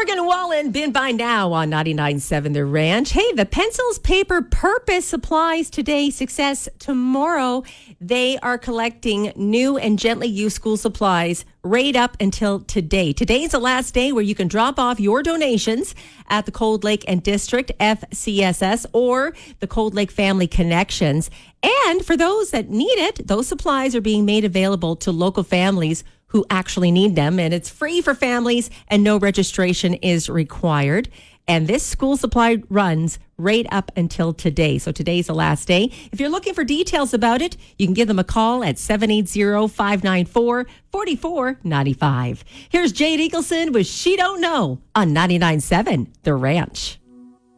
Morgan Wallen, been by now on 99.7 The Ranch. Hey, the Pencils Paper Purpose applies today, success tomorrow. They are collecting new and gently used school supplies right up until today. Today's the last day where you can drop off your donations at the Cold Lake and District, FCSS, or the Cold Lake Family Connections. And for those that need it, those supplies are being made available to local families who actually need them, and it's free for families and no registration is required. And this school supply runs right up until today. So today's the last day. If you're looking for details about it, you can give them a call at 780-594-4495. Here's Jade Eagleson with She Don't Know on 99.7 The Ranch.